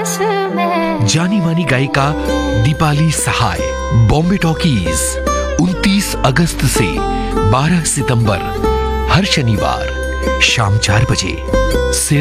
पास में। जानी मानी गायिका दीपाली सहाय, बॉम्बे टॉकीज 29 अगस्त से 12 सितंबर, हर शनिवार शाम 4 बजे।